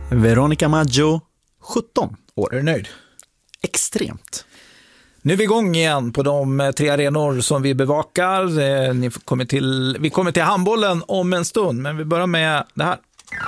Veronica Maggio, 17 år. Är du nöjd? Extremt. Nu är vi igång igen på de 3 arenor som vi bevakar. Vi kommer till handbollen om en stund, men vi börjar med det här.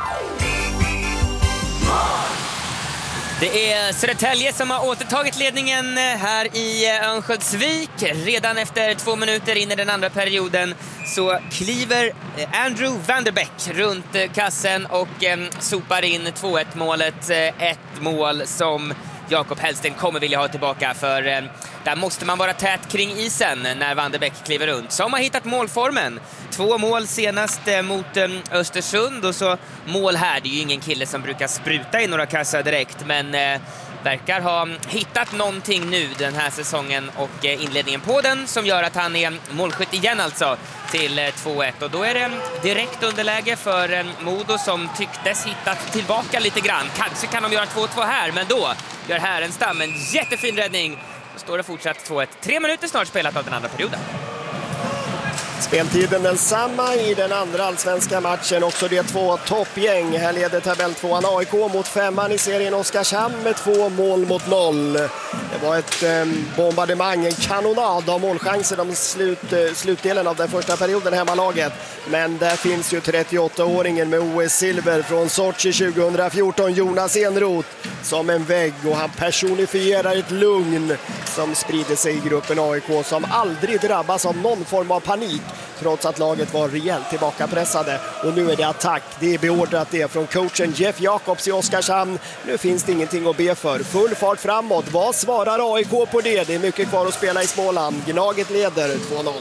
Det är Södertälje som har återtagit ledningen här i Örnsköldsvik. Redan efter 2 minuter in i den andra perioden så kliver Andrew Vanderbeck runt kassen och sopar in 2-1-målet. Ett mål som Jakob Hellsten kommer vilja ha tillbaka, för där måste man vara tät kring isen när Vanderbeck kliver runt. Som har hittat målformen. 2 mål senast mot Östersund, och så mål här. Det är ju ingen kille som brukar spruta i några kassar direkt, men verkar ha hittat någonting nu den här säsongen och inledningen på den som gör att han är målskytt igen alltså till 2-1. Och då är det direkt underläge för Modo som tycktes hittat tillbaka lite grann. Kanske kan de göra 2-2 här, men då gör Härenstam en jättefin räddning. Då står det fortsatt 2-1. 3 minuter snart spelat av den andra perioden. Speltiden densamma i den andra allsvenska matchen. Också det 2 toppgäng. Här leder tabelltvåan AIK mot 5:an i serien Oskarshamn med 2 mål mot 0. Det var ett bombardemang, en kanonad av målchanser de slutdelen av den första perioden hemmalaget. Men där finns ju 38-åringen med OS-silver från Sochi 2014, Jonas Enroth, som en vägg, och han personifierar ett lugn som sprider sig i gruppen AIK, som aldrig drabbas av någon form av panik trots att laget var rejält tillbakapressade. Och nu är det attack. Det är beordrat det från coachen Jeff Jakobs i Oskarshamn. Nu finns det ingenting att be för. Full fart framåt. Vad svarar AIK på det? Det är mycket kvar att spela i Småland. Gnaget leder 2-0.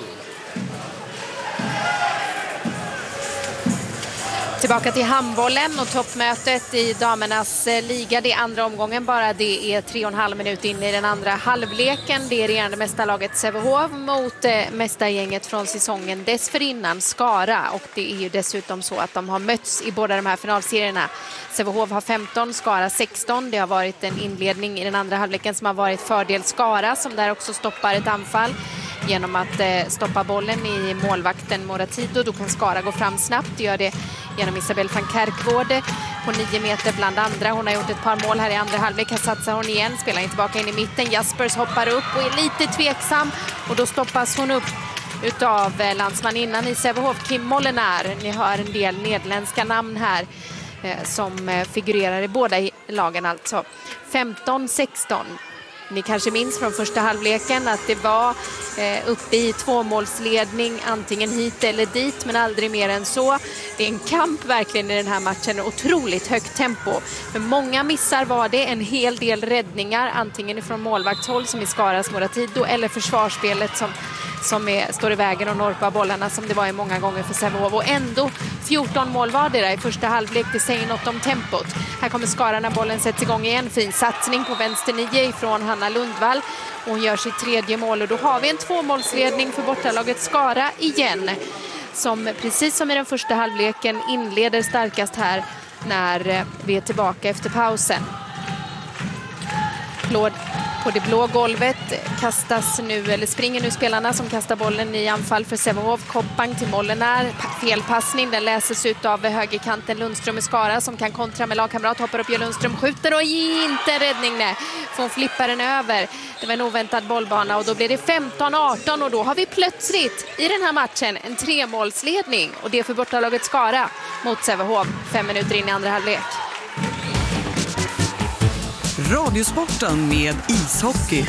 Tillbaka till handbollen och toppmötet i damernas liga. Det är andra omgången bara. Det är 3,5 minuter in i den andra halvleken. Det är regerande mästarlaget Sävehof mot mästargänget från säsongen dessförinnan, Skara. Och det är ju dessutom så att de har mötts i båda de här finalserierna. Sävehof har 15, Skara 16. Det har varit en inledning i den andra halvleken som har varit fördel Skara, som där också stoppar ett anfall genom att stoppa bollen i målvakten Moratido. Då kan Skara gå fram snabbt. Det gör det genom Isabel van Kerkvård på 9 meter bland andra. Hon har gjort ett par mål här i andra halvlek. Här satsar hon igen. Spelar inte tillbaka in i mitten. Jaspers hoppar upp och är lite tveksam. Och då stoppas hon upp utav landsmaninnan i Sävehof, Kim Molenaar. Ni hör en del nederländska namn här som figurerar i båda lagen alltså. 15-16. Ni kanske minns från första halvleken att det var uppe i 2-målsledning, antingen hit eller dit, men aldrig mer än så. Det är en kamp verkligen i den här matchen, otroligt högt tempo. För många missar var det, en hel del räddningar, antingen ifrån målvaktshåll som i Skaras Moratido, eller försvarsspelet som står i vägen och norpar bollarna som det var i många gånger för Sävehof. Och ändå 14 mål var det där i första halvlek. Det säger något om tempot. Här kommer Skara när bollen sätts igång igen. Fin satsning på vänster 9 från Hanna Lundvall. Hon gör sitt 3:e mål och då har vi en 2-målsledning för bortalaget Skara igen. Som precis som i den första halvleken inleder starkast här när vi är tillbaka efter pausen. På det blå golvet kastas nu, eller springer nu spelarna som kastar bollen i anfall för Sävehof. Koppang till Molenaar, felpassning, den läses ut av högerkanten Lundström i Skara som kan kontra med lagkamrat, hoppar upp, gör Lundström, skjuter och inte räddning, nej. Får flippa den över. Det var en oväntad bollbana och då blir det 15-18 och då har vi plötsligt i den här matchen en 3-målsledning och det är för bortalaget Skara mot Sävehof 5 minuter in i andra halvlek. Radiosporten med ishockey.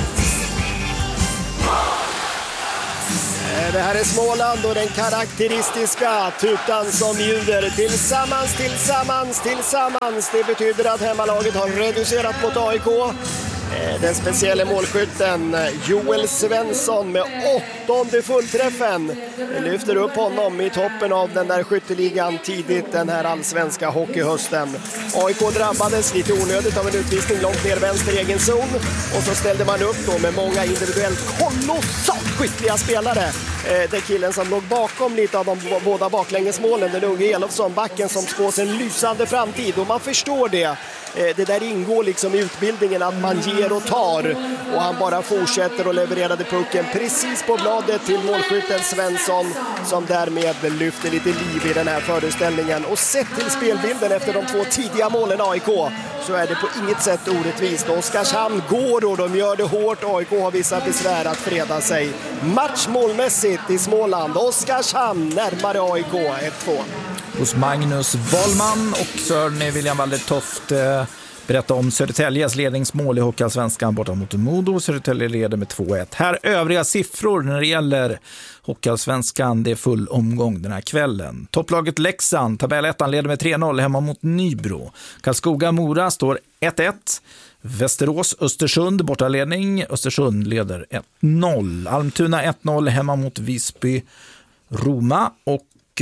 Det här är Småland och den karaktäristiska tutan som ljuder tillsammans. Det betyder att hemmalaget har reducerat mot AIK. Den speciella målskytten Joel Svensson med 8:e fullträffen lyfter upp honom i toppen av den där skytteligan tidigt den här allsvenska hockeyhösten. AIK drabbades lite onödigt av en utvisning långt ner vänster i egen zon och så ställde man upp då med många individuellt kolossalt skickliga spelare. Den killen som låg bakom lite av de båda baklängesmålen, den unge Elofsson, backen som spås en lysande framtid. Och man förstår det. Det där ingår liksom i utbildningen att man ger och tar. Och han bara fortsätter och levererade pucken precis på bladet till målskytten Svensson, som därmed lyfter lite liv i den här föreställningen. Och sett till spelbilden efter de 2 tidiga målen AIK så är det på inget sätt orättvist. Oskarshamn går och de gör det hårt. AIK har vissa besvär att freda sig. Matchmålmässigt i Småland. Oskarshamn närmare AIK 1-2. Hos Magnus Wahlman och Sören William Waldertoft berätta om Södertäljes ledningsmål i Hockeyallsvenskan borta mot Modo. Södertälje leder med 2-1. Här övriga siffror när det gäller Hockeyallsvenskan. Det är full omgång den här kvällen. Topplaget Leksand, tabell 1 leder med 3-0 hemma mot Nybro. Karlskoga-Mora står 1-1. Västerås-Östersund bortaledning. Östersund leder 1-0. Almtuna 1-0 hemma mot Visby-Roma. Och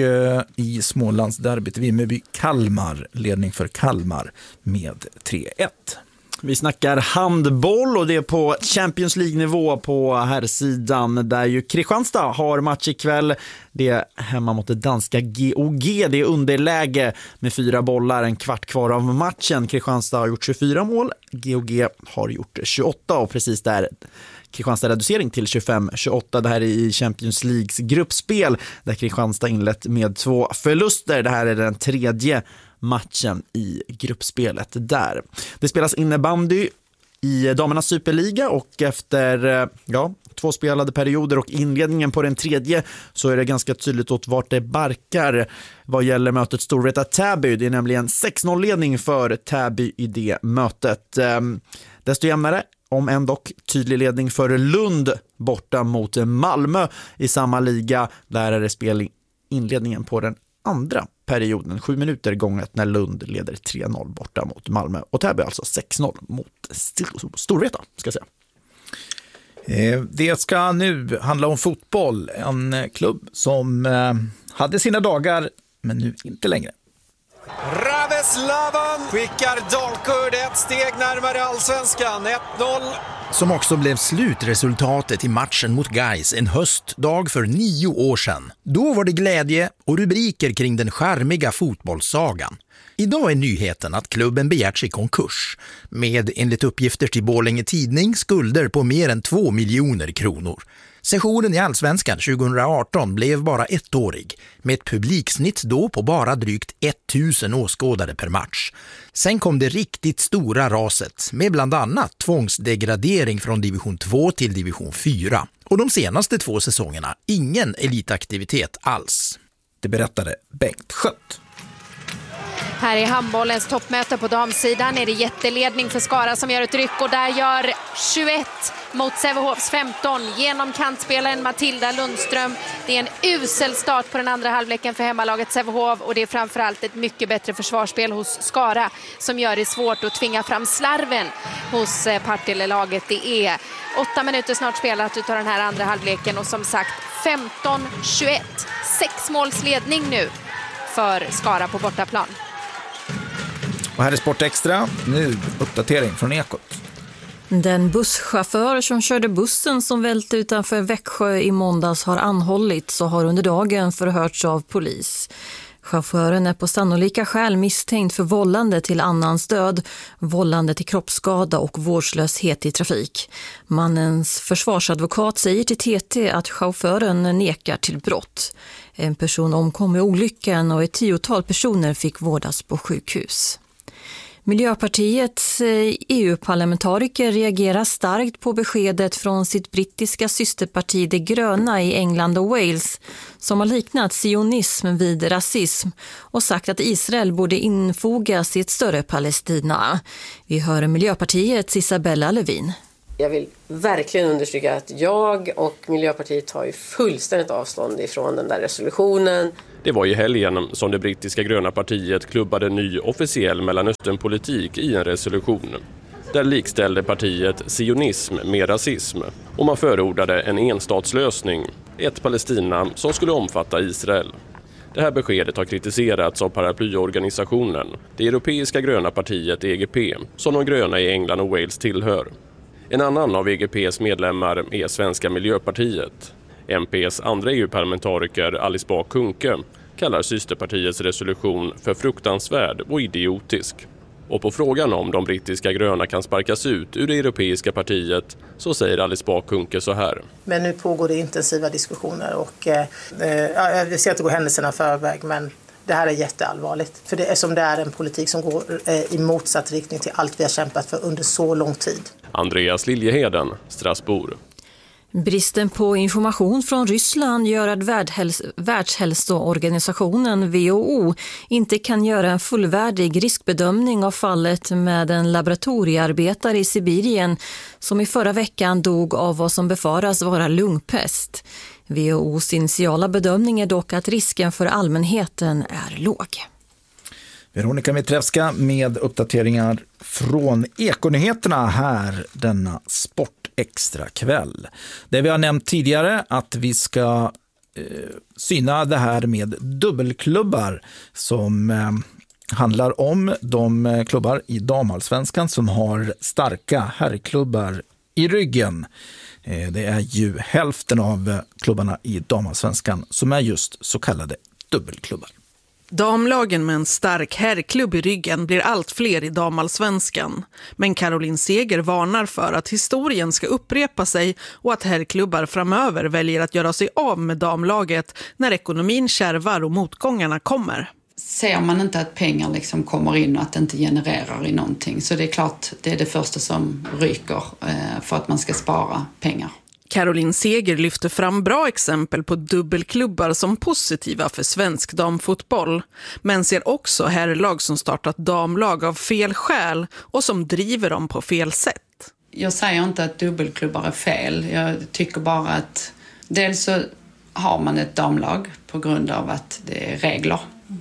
i Smålandsderbyt Vimmerby-Kalmar, ledning för Kalmar med 3-1. Vi snackar handboll och det är på Champions League-nivå på här sidan där ju Kristianstad har match ikväll. Det är hemma mot det danska GOG. Det är underläge med 4 bollar, en kvart kvar av matchen. Kristianstad har gjort 24 mål, GOG har gjort 28 och precis där Kristianstad reducering till 25-28. Det här är i Champions Leagues gruppspel där Kristianstad inlett med 2 förluster. Det här är den 3:e matchen i gruppspelet där. Det spelas innebandy i damernas superliga och efter 2 spelade perioder och inledningen på den 3:e så är det ganska tydligt åt vart det barkar vad gäller mötet Storvreta-Täby. Det är nämligen 6-0-ledning för Täby i det mötet. Desto jämnare, om en dock tydlig ledning för Lund borta mot Malmö i samma liga. Där är det spel inledningen på den andra perioden, 7 minuter gånget när Lund leder 3-0 borta mot Malmö. Och Täby alltså 6-0 mot Storvreta, ska jag säga. Det ska nu handla om fotboll. En klubb som hade sina dagar, men nu inte längre. Raveslavan skickar Dalkurd ett steg närmare allsvenskan, 1-0. Som också blev slutresultatet i matchen mot Gais en höstdag för 9 år sedan. Då var det glädje och rubriker kring den charmiga fotbollssagan. Idag är nyheten att klubben begärt sig konkurs med enligt uppgifter till Borlänge Tidning skulder på mer än 2 miljoner kronor. Sessionen i Allsvenskan 2018 blev bara 1-årig med ett publiksnitt då på bara drygt 1000 åskådare per match. Sen kom det riktigt stora raset med bland annat tvångsdegradering från division 2 till division 4. Och de senaste 2 säsongerna ingen elitaktivitet alls. Det berättade Bengt Schött. Här i handbollens toppmöte på damsidan är det jätteledning för Skara som gör ett ryck och där gör 21 mot Sävehofs 15 genom kantspelaren Matilda Lundström. Det är en usel start på den andra halvleken för hemmalaget Sävehof och det är framförallt ett mycket bättre försvarsspel hos Skara som gör det svårt att tvinga fram slarven hos Partille-laget. Det är 8 minuter snart spelat utav den här andra halvleken och som sagt 15-21. 6 målsledning nu för Skara på bortaplan. Och här är Sport Extra. Nu uppdatering från Ekot. Den busschaufför som körde bussen som välte utanför Växjö i måndags har anhållits och har under dagen förhörts av polis. Chauffören är på sannolika skäl misstänkt för vållande till annans död, vållande till kroppsskada och vårdslöshet i trafik. Mannens försvarsadvokat säger till TT att chauffören nekar till brott. En person omkom i olyckan och ett 10-tal personer fick vårdas på sjukhus. Miljöpartiets EU-parlamentariker reagerar starkt på beskedet från sitt brittiska systerparti De gröna i England och Wales som har liknat sionism vid rasism och sagt att Israel borde infogas i ett större Palestina. Vi hör Miljöpartiets Isabella Lövin. Jag vill verkligen understryka att jag och Miljöpartiet tar ju fullständigt avstånd ifrån den där resolutionen. Det var i helgen som det brittiska gröna partiet klubbade ny officiell Mellanösternpolitik i en resolution. Där likställde partiet sionism med rasism och man förordade en enstatslösning, ett Palestina som skulle omfatta Israel. Det här beskedet har kritiserats av paraplyorganisationen, det europeiska gröna partiet EGP, som de gröna i England och Wales tillhör. En annan av EGPs medlemmar är Svenska Miljöpartiet. MPs andra EU-parlamentariker Alice Bah Kuhnke kallar systerpartiets resolution för fruktansvärd och idiotisk. Och på frågan om de brittiska gröna kan sparkas ut ur det europeiska partiet så säger Alice Bah Kuhnke så här. Men nu pågår det intensiva diskussioner och jag ser att det går händelserna förväg, men det här är jätteallvarligt. För det är som det är en politik som går i motsatt riktning till allt vi har kämpat för under så lång tid. Andreas Liljeheden, Strasbourg. Bristen på information från Ryssland gör att Världshälsoorganisationen WHO inte kan göra en fullvärdig riskbedömning av fallet med en laboratoriearbetare i Sibirien som i förra veckan dog av vad som befaras vara lungpest. WHO:s initiala bedömning är dock att risken för allmänheten är låg. Veronica Mitrevska med uppdateringar från Ekonyheterna här denna sportextra kväll. Det vi har nämnt tidigare att vi ska syna det här med dubbelklubbar som handlar om de klubbar i damallsvenskan som har starka herrklubbar i ryggen. Det är ju hälften av klubbarna i damallsvenskan som är just så kallade dubbelklubbar. Damlagen med en stark herrklubb i ryggen blir allt fler i damallsvenskan. Men Caroline Seger varnar för att historien ska upprepa sig och att herrklubbar framöver väljer att göra sig av med damlaget när ekonomin kärvar och motgångarna kommer. Ser man inte att pengar liksom kommer in och att det inte genererar i någonting, så det är klart det är det första som ryker för att man ska spara pengar. Caroline Seger lyfter fram bra exempel på dubbelklubbar som positiva för svensk damfotboll, men ser också herrlag som startat damlag av fel skäl och som driver dem på fel sätt. Jag säger inte att dubbelklubbar är fel, jag tycker bara att dels så har man ett damlag på grund av att det är regler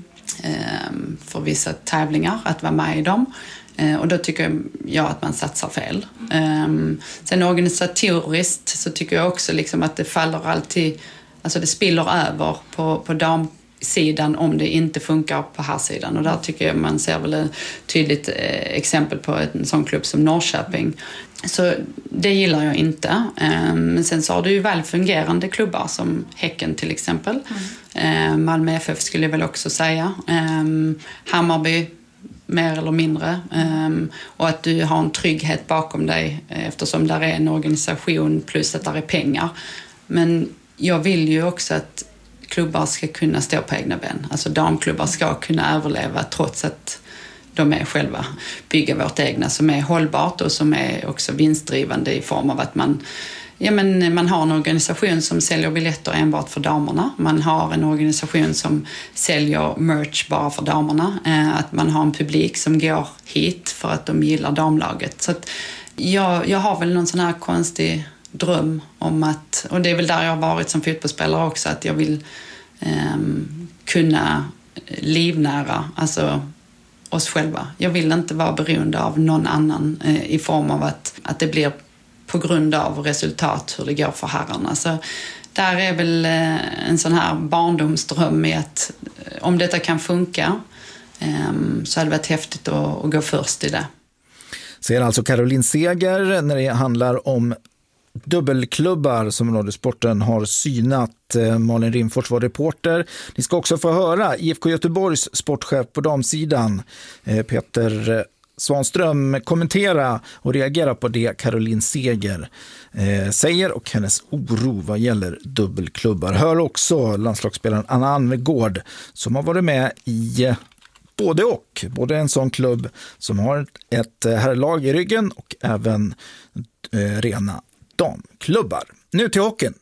för vissa tävlingar att vara med i dem. Och då tycker jag att man satsar fel. Sen organisatoriskt så tycker jag också liksom att det faller alltid, alltså det spiller över på damsidan om det inte funkar på här sidan. Och där tycker jag man ser väl ett tydligt exempel på en sån klubb som Norrköping. Så det gillar jag inte. Men sen så har du ju väl fungerande klubbar som Häcken till exempel. Malmö FF skulle jag väl också säga. Hammarby mer eller mindre. Och att du har en trygghet bakom dig eftersom där är en organisation plus att där är pengar. Men jag vill ju också att klubbar ska kunna stå på egna ben. Alltså damklubbar ska kunna överleva trots att de är själva bygga vårt egna som är hållbart och som är också vinstdrivande i form av att man har en organisation som säljer biljetter enbart för damerna. Man har en organisation som säljer merch bara för damerna. Att man har en publik som går hit för att de gillar damlaget. Så att jag har väl någon sån här konstig dröm om att, och det är väl där jag har varit som fotbollsspelare också, att jag vill kunna livnära alltså oss själva. Jag vill inte vara beroende av någon annan i form av att det blir på grund av resultat hur det går för herrarna. Så där är väl en sån här barndomsdröm i att om detta kan funka så hade det varit häftigt att gå först i det. Ser alltså Caroline Seger när det handlar om dubbelklubbar som Radiosporten har synat. Malin Rimfors var reporter. Ni ska också få höra IFK Göteborgs sportchef på damsidan Peter Svanström kommentera och reagera på det Caroline Seger säger och hennes oro vad gäller dubbelklubbar. Hör också landslagsspelaren Anna Anvegård som har varit med i både en sån klubb som har ett herrlag i ryggen och även rena damklubbar. Nu till hockeyn.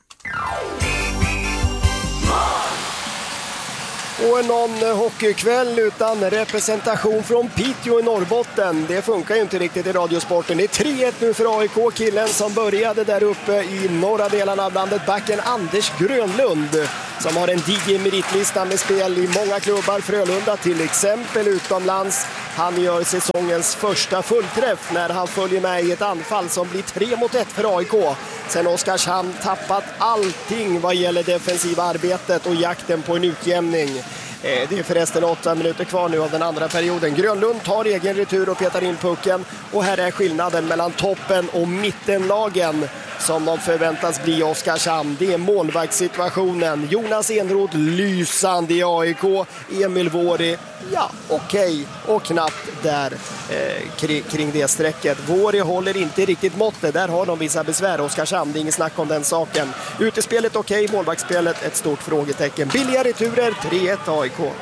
Och någon hockeykväll utan representation från Piteå i Norrbotten. Det funkar ju inte riktigt i Radiosporten. Det är 3-1 nu för AIK. Killen som började där uppe i norra delarna av landet, backen Anders Grönlund, som har en diger meritlista med spel i många klubbar. Frölunda till exempel utomlands. Han gör säsongens första fullträff när han följer med i ett anfall som blir 3-1 för AIK. Sen Oskarshamn tappat allting vad gäller defensiva arbetet och jakten på en utjämning. Det är förresten 8 minuter kvar nu av den andra perioden. Grönlund tar egen retur och petar in pucken. Och här är skillnaden mellan toppen och mittenlagen. som de förväntas bli i Oskarshamn. Det är målvaktssituationen. Jonas Enroth lysande i AIK. Emil Våri, ja okej, och knappt där kring det strecket. Våri håller inte riktigt måttet. Där har de vissa besvär. Oskarshamn, det är ingen snack om den saken. Utespelet okej, målvaktsspelet ett stort frågetecken. Billiga returer, 3-1 AIK.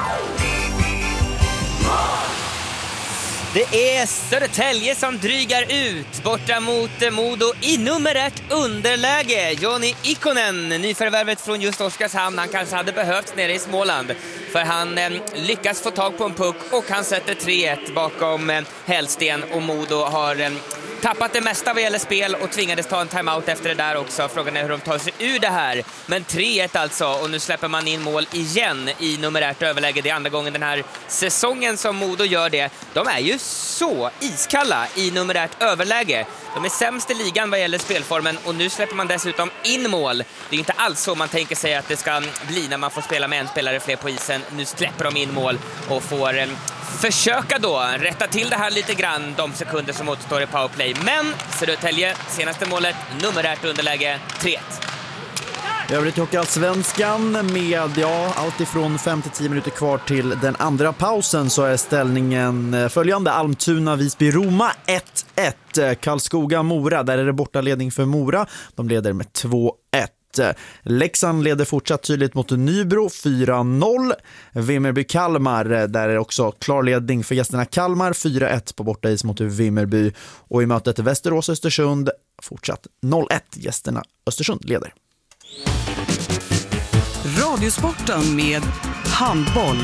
Det är Södertälje som drygar ut borta mot Modo i nummer 1 underläge. Joni Ikonen, nyförvärvet från just Oskarshamn, han kanske hade behövt nere i Småland. För han lyckas få tag på en puck och han sätter 3-1 bakom Hellsten. Och Modo har tappat det mesta vad gäller spel och tvingades ta en timeout efter det där också. Frågan är hur de tar sig ur det här. Men 3-1 alltså, och nu släpper man in mål igen i nummer 1 överläge. Det är andra gången den här säsongen som Modo gör det. De är ju så iskalla i nummer 1 överläge. De är sämst i ligan vad gäller spelformen och nu släpper man dessutom in mål. Det är inte alls så man tänker sig att det ska bli när man får spela med en spelare fler på isen. Nu släpper de in mål och får försöka då rätta till det här lite grann de sekunder som återstår i powerplay. Men Södertälje, senaste målet, nummer 1 underläge, 3-1. Övrigt i Hockeyallsvenskan med allt ifrån 5-10 minuter kvar till den andra pausen så är ställningen följande: Almtuna, Visby, Roma 1-1. Karlskoga, Mora, där är det bortaledning för Mora. De leder med 2-1. Leksand leder fortsatt tydligt mot Nybro 4-0. Vimmerby, Kalmar, där är det också klar ledning för gästerna. Kalmar 4-1 på bortais mot Vimmerby. Och i mötet Västerås-Östersund fortsatt 0-1. Gästerna Östersund leder. Radiosporten med handboll.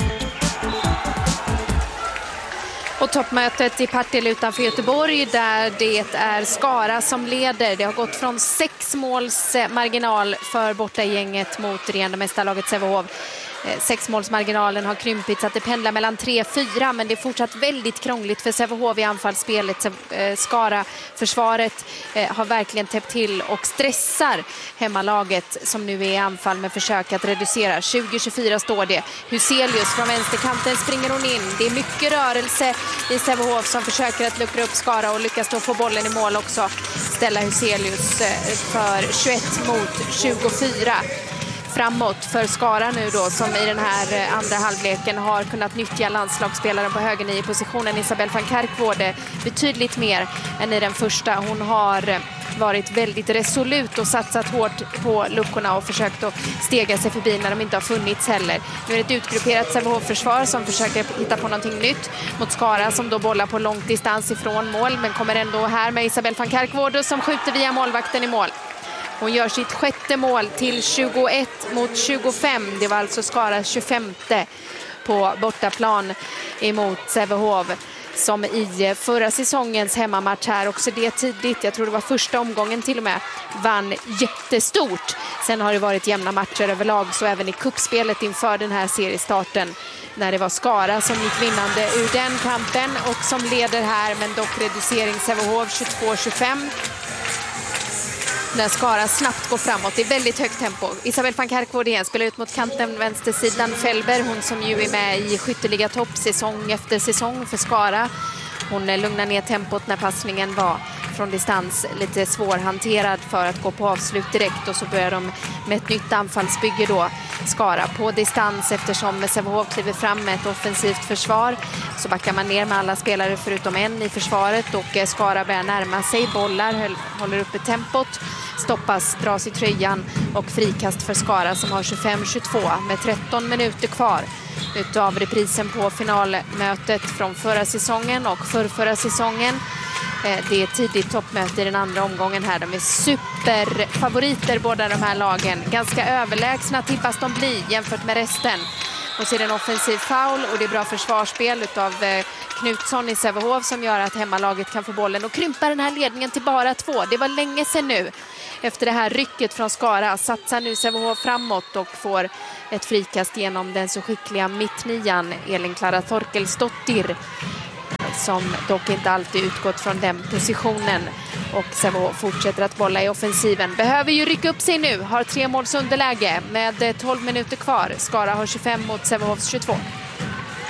Och toppmötet i Partille utanför Göteborg där det är Skara som leder. Det har gått från 6 måls marginal för bortagänget mot regerande mästarlaget Sävehof. 6-målsmarginalen har krympit så att det pendlar mellan 3-4, men det är fortsatt väldigt krångligt för Sävehof i anfallsspelet. Skara-försvaret har verkligen täppt till och stressar hemmalaget som nu är i anfall med försök att reducera. 20-24 står det. Huselius från vänsterkanten springer hon in. Det är mycket rörelse i Sävehof som försöker att luckra upp Skara och lyckas då få bollen i mål också. Ställa Huselius för 21 mot 24. Framåt för Skara nu då, som i den här andra halvleken har kunnat nyttja landslagsspelaren på höger 9-positionen Isabelle van Kerkvoorde betydligt mer än i den första. Hon har varit väldigt resolut och satsat hårt på luckorna och försökt att stega sig förbi när de inte har funnits heller. Nu är det ett utgrupperat Sävehof-försvar som försöker hitta på någonting nytt mot Skara som då bollar på lång distans ifrån mål, men kommer ändå här med Isabelle van Kerkvoorde som skjuter via målvakten i mål. Hon gör sitt 6:e mål till 21 mot 25. Det var alltså Skaras 25:e på bortaplan emot Sävehof som i förra säsongens hemmamatch här, också det tidigt, jag tror det var första omgången till och med, vann jättestort. Sen har det varit jämna matcher överlag, så även i kuppspelet inför den här seriestarten när det var Skara som gick vinnande ur den kampen och som leder här, men dock reducering Sävehof 22-25. När Skara snabbt går framåt. Det är väldigt högt tempo. Isabelle van Kerkvoorde igen spelar ut mot kanten vänstersidan. Fällberg, hon som ju är med i skytteliga topp säsong efter säsong för Skara. Hon lugnar ner tempot när passningen var från distans lite svårhanterad för att gå på avslut direkt, och så börjar de med ett nytt anfallsbygge då, Skara på distans, eftersom Sävehof kliver fram med ett offensivt försvar så backar man ner med alla spelare förutom en i försvaret, och Skara börjar närma sig, bollar, håller uppe tempot, stoppas, dras i tröjan och frikast för Skara som har 25-22 med 13 minuter kvar utav reprisen på finalmötet från förra säsongen och förra säsongen. Det är tidigt toppmöte i den andra omgången här. De är superfavoriter båda de här lagen. Ganska överlägsna tippas de bli jämfört med resten. Och så är det en offensiv foul och det är bra försvarsspel utav Knutsson i Sävehof som gör att hemmalaget kan få bollen och krympa den här ledningen till bara 2. Det var länge sedan nu. Efter det här rycket från Skara satsar nu Sävehof framåt och får ett frikast genom den så skickliga mittnian Elin Klara Torkelsdottir, som dock inte alltid utgått från den positionen, och Sävehof fortsätter att bolla i offensiven. Behöver ju rycka upp sig nu, har 3 måls underläge med 12 minuter kvar. Skara har 25 mot Sävehofs 22.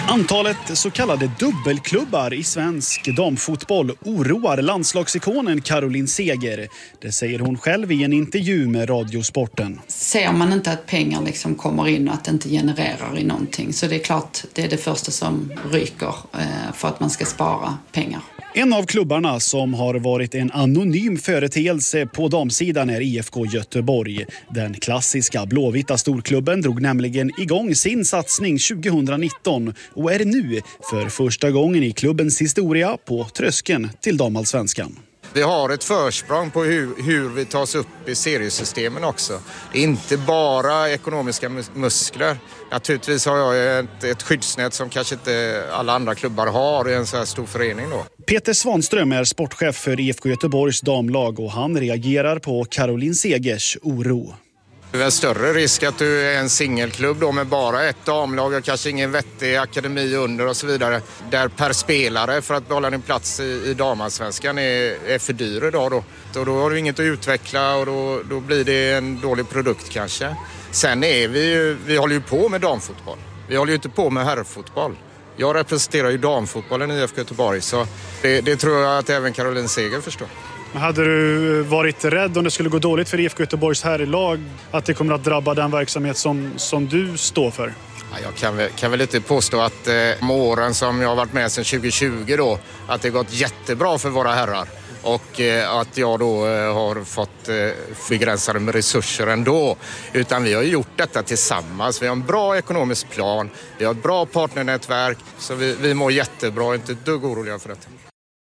Antalet så kallade dubbelklubbar i svensk damfotboll oroar landslagsikonen Caroline Seger. Det säger hon själv i en intervju med Radiosporten. Ser man inte att pengar liksom kommer in och att det inte genererar i någonting, så det är klart det är det första som ryker för att man ska spara pengar. En av klubbarna som har varit en anonym företeelse på damsidan är IFK Göteborg. Den klassiska blåvita storklubben drog nämligen igång sin satsning 2019 och är nu för första gången i klubbens historia på tröskeln till damallsvenskan. Vi har ett försprång på hur vi tas upp i seriesystemen också. Det är inte bara ekonomiska muskler. Naturligtvis har jag ett skyddsnät som kanske inte alla andra klubbar har i en så här stor förening då. Peter Svanström är sportchef för IFK Göteborgs damlag och han reagerar på Caroline Segers oro. Det är en större risk att du är en singelklubb då med bara ett damlag och kanske ingen vettig akademi under och så vidare. Där per spelare för att behålla din plats i damallsvenskan är för dyr idag då. Och då har du inget att utveckla och då blir det en dålig produkt kanske. Sen är vi håller ju på med damfotboll. Vi håller ju inte på med herrfotboll. Jag representerar ju damfotbollen i IFK Göteborg så det tror jag att även Caroline Seger förstår. Hade du varit rädd om det skulle gå dåligt för IFK Göteborgs herrlag att det kommer att drabba den verksamhet som du står för? Ja, jag kan väl inte påstå att med åren som jag har varit med sedan 2020 då, att det gått jättebra för våra herrar. Och att jag då har fått begränsade med resurser ändå. Utan vi har gjort detta tillsammans. Vi har en bra ekonomisk plan, vi har ett bra partnernätverk. Så vi mår jättebra, inte ett dugg oroliga för detta.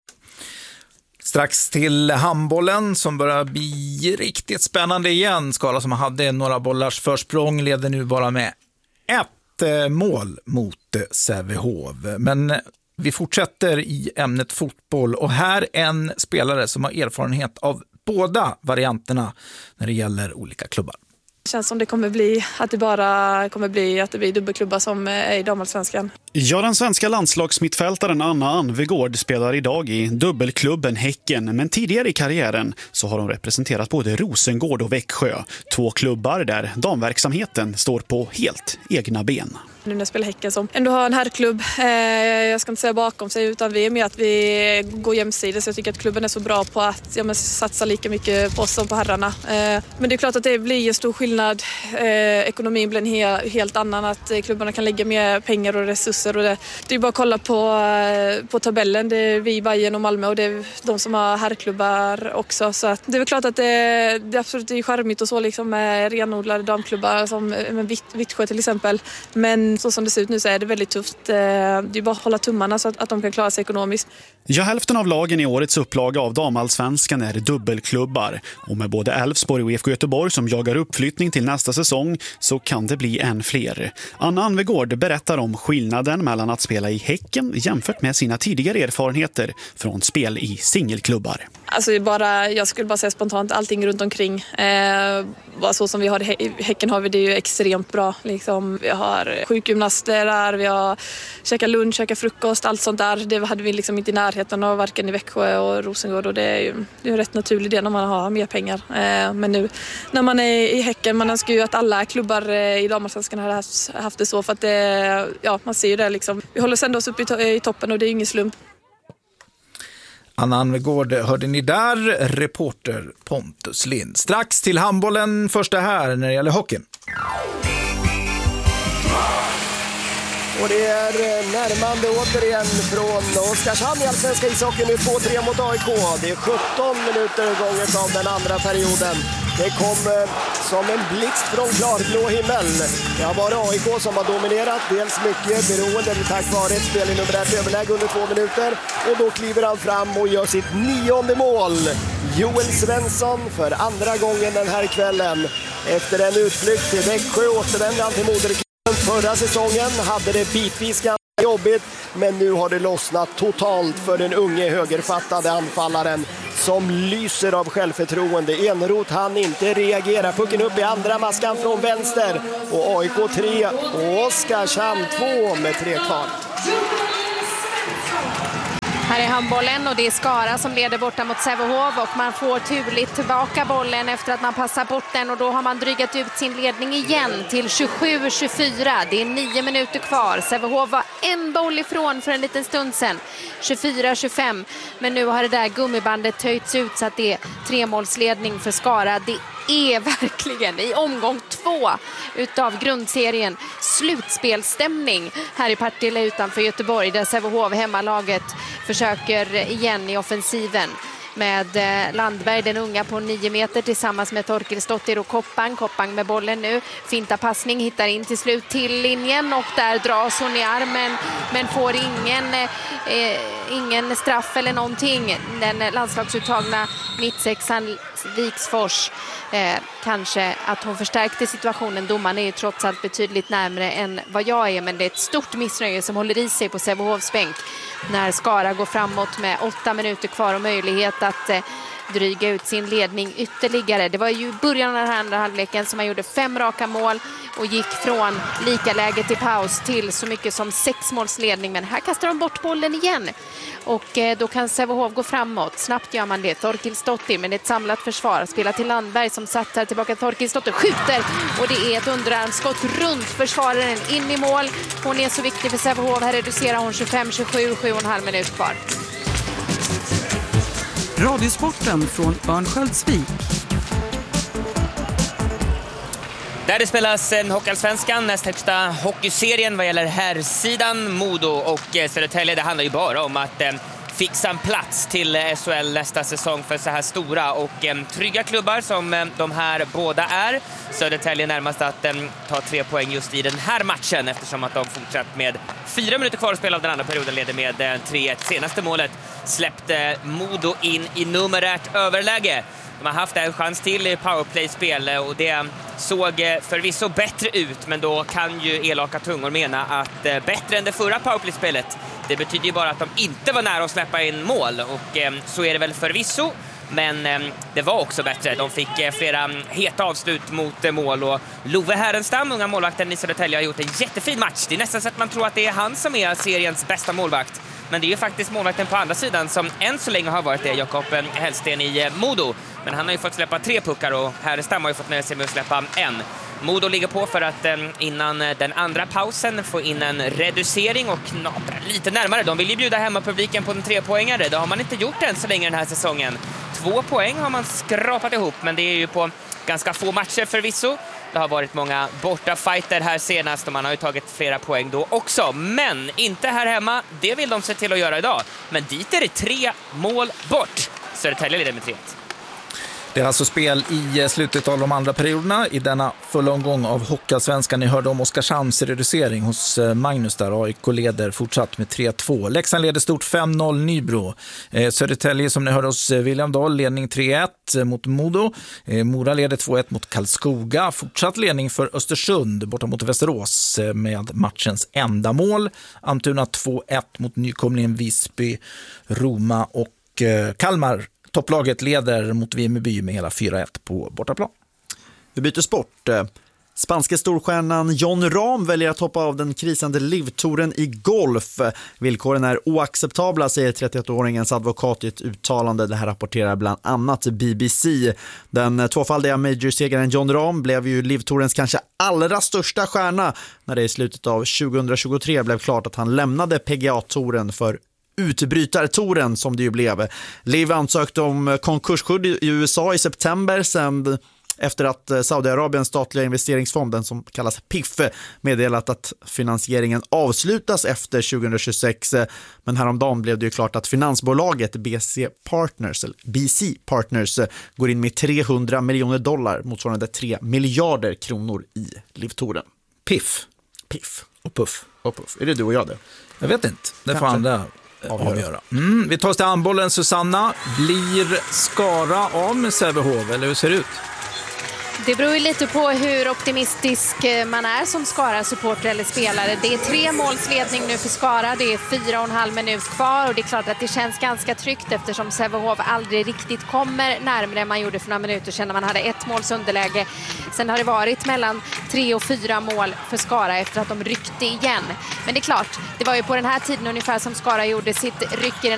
Strax till handbollen som börjar bli riktigt spännande igen. Skala som hade några bollars försprång leder nu bara med 1 mål mot Sävehof. Men vi fortsätter i ämnet fotboll och här en spelare som har erfarenhet av båda varianterna när det gäller olika klubbar. Det känns som det kommer bli att det blir dubbelklubbar som är i damallsvenskan. Ja, den svenska landslagsmittfältaren Anna Anvegård spelar idag i dubbelklubben Häcken, men tidigare i karriären så har hon representerat både Rosengård och Växjö, 2 klubbar där damverksamheten står på helt egna ben. Nu när jag spelar Häcken som ändå har en herrklubb, jag ska inte säga bakom sig utan vi är med att vi går jämsides. Jag tycker att klubben är så bra på att satsa lika mycket på oss som på herrarna. Men det är klart att det blir en stor skillnad. Ekonomin blir en helt annan, att klubbarna kan lägga mer pengar och resurser. Och det är bara att kolla på tabellen. Det är vi, Bayern och Malmö och det är de som har herrklubbar också. Så att det är väl klart att det är absolut charmigt och så liksom med renodlade damklubbar som Vittsjö till exempel. Men så som det ser ut nu så är det väldigt tufft. Det är bara att hålla tummarna så att de kan klara sig ekonomiskt. Ja, hälften av lagen i årets upplaga av damallsvenskan är dubbelklubbar. Och med både Elfsborg och IFK Göteborg som jagar uppflyttning till nästa säsong så kan det bli än fler. Anna Anvegård berättar om skillnaden mellan att spela i Häcken jämfört med sina tidigare erfarenheter från spel i singelklubbar. Alltså jag skulle bara säga spontant allting runt omkring. Så som vi har det i Häcken har vi det ju extremt bra. Liksom, vi har sjukgymnaster där, vi har käkat lunch, käkat frukost, allt sånt där. Det hade vi liksom inte i närheten av varken i Växjö och Rosengård och det är ju en rätt naturlig del när man har mer pengar. Men nu när man är i Häcken, man önskar ju att alla klubbar i damallsvenskan hade haft det så för att man ser ju det liksom. Vi håller ändå oss upp i toppen och det är ju ingen slump. Anna Anvegård hörde ni där, reporter Pontus Lind. Strax till handbollen, första här när det gäller hockeyn. Och det är närmande återigen från Oskarshamn i allsvenska ishockeyn nu 2-3 mot AIK. Det är 17 minuter gånget av den andra perioden. Det kom som en blixt från klarblå himmel. Det har varit AIK som har dominerat, dels mycket beroende tack vare ett spel i nummer 1 överläge under 2 minuter. Och då kliver han fram och gör sitt 9:e mål. Joel Svensson för andra gången den här kvällen. Efter en utflykt till Växjö återvänder han till moderklubben. Förra säsongen hade det bitvis ganska jobbigt, men nu har det lossnat totalt för den unge högerfattade anfallaren som lyser av självförtroende. Enroth hann inte reagera, pucken upp i andra maskan från vänster och AIK 3 och Oskarshamn 2 med 3 kvar. Här är handbollen och det är Skara som leder borta mot Sävehof och man får turligt tillbaka bollen efter att man passar bort den och då har man drygat ut sin ledning igen till 27-24. Det är 9 minuter kvar. Sävehof var en boll ifrån för en liten stund sedan. 24-25. Men nu har det där gummibandet töjts ut så att det är 3-målsledning för Skara. Det är verkligen i omgång 2 utav grundserien slutspelstämning här i Partille utanför Göteborg där Sävehof hemmalaget försöker igen i offensiven med Landberg, den unga på 9 meter tillsammans med Torkelsdottir och Koppang med bollen nu, finta passning, hittar in till slut till linjen och där dras hon i armen men får ingen straff eller någonting. Den landslagsuttagna mittsexan Viksfors, kanske att hon förstärkte situationen. Domaren är ju trots allt betydligt närmare än vad jag är, men det är ett stort missnöje som håller i sig på Sävehofs bänk när Skara går framåt med 8 minuter kvar och möjlighet att dryga ut sin ledning ytterligare. Det var ju början av den andra halvleken som man gjorde 5 raka mål och gick från lika läge till paus till så mycket som 6-målsledning. Men här kastar de bort bollen igen och då kan Sävehof gå framåt. Snabbt gör man det. Torkelsdottir med ett samlat försvar. Spelar till Landberg som satsar tillbaka. Torkelsdottir skjuter och det är ett underarmskott runt försvararen in i mål. Hon är så viktig för Sävehof. Här reducerar hon 25-27, 7,5 minut kvar. Radiosporten från Örnsköldsvik. Där det spelas Hockeyallsvenskan, näst högsta hockeyserien vad gäller herrsidan. Modo och Södertälje, det handlar ju bara om att fixa en plats till SHL nästa säsong för så här stora och trygga klubbar som de här båda är. Södertälje närmast att ta 3 poäng just i den här matchen eftersom att de fortsatt med 4 minuter kvar att spela av den andra perioden leder med 3-1. Senaste målet släppte Modo in i numerärt överläge. De har haft en chans till i powerplay-spel och det såg förvisso bättre ut, men då kan ju elaka tungor mena att bättre än det förra powerplay-spelet, det betyder ju bara att de inte var nära att släppa in mål och så är det väl förvisso. Men det var också bättre. De fick flera heta avslut mot mål och Love Härenstam, unga målvakten i Södertälje, har gjort en jättefin match. Det är nästan så att man tror att det är han som är seriens bästa målvakt. Men det är ju faktiskt målvakten på andra sidan som än så länge har varit det, Jakob Hellsten i Modo. Men han har ju fått släppa 3 puckar och Härenstam har ju fått nöja sig med att släppa 1. Modo ligger på för att innan den andra pausen få in en reducering och knapra lite närmare. De vill ju bjuda hemma publiken på en 3-poängare. Det har man inte gjort än så länge den här säsongen. 2 poäng har man skrapat ihop, men det är ju på ganska få matcher förvisso. Det har varit många bortafighter här senast och man har ju tagit flera poäng då också. Men inte här hemma, det vill de se till att göra idag. Men dit är det 3 mål bort. Södertälje leder med 3-1. Det är alltså spel i slutet av de andra perioderna i denna fulla omgång av Hockeyallsvenskan. Ni hörde om Oskarshamns reducering hos Magnus där. AIK leder fortsatt med 3-2. Leksand leder stort 5-0 Nybro. Södertälje som ni hörde hos William Dahl, ledning 3-1 mot Modo. Mora leder 2-1 mot Karlskoga. Fortsatt ledning för Östersund borta mot Västerås med matchens enda mål. Almtuna 2-1 mot nykomlingen Visby, Roma och Kalmar. Topplaget leder mot Vimmerby med hela 4-1 på bortaplan. Vi byter sport. Spanska storstjärnan Jon Rahm väljer att hoppa av den krisande LIV-touren i golf. Villkoren är oacceptabla, säger 31-åringens advokat i ett uttalande. Det här rapporterar bland annat BBC. Den tvåfaldiga major-segraren Jon Rahm blev ju LIV-tourens kanske allra största stjärna när det i slutet av 2023 blev klart att han lämnade PGA-touren för utbrytartouren som det ju blev. LIV ansökte om konkursskydd i USA i september sen efter att Saudiarabiens statliga investeringsfonden som kallas PIF meddelat att finansieringen avslutas efter 2026. Men häromdagen blev det ju klart att finansbolaget BC Partners går in med $300 miljoner motsvarande 3 miljarder kronor i LIV-touren. PIF och Puff. Är det du och jag det? Jag vet inte. Det får andra avgöra. Vi tar oss till handbollen. Susanna, blir Skara av med Sävehof eller hur ser det ut? Det beror ju lite på hur optimistisk man är som Skara-supporter eller spelare. Det är 3 målsledning nu för Skara. Det är 4,5 minut kvar och det är klart att det känns ganska tryggt eftersom Sävehof aldrig riktigt kommer närmare än man gjorde för några minuter sedan när man hade 1 måls underläge. Sen har det varit mellan 3 och 4 mål för Skara efter att de ryckte igen. Men det är klart, det var ju på den här tiden ungefär som Skara gjorde sitt ryck i den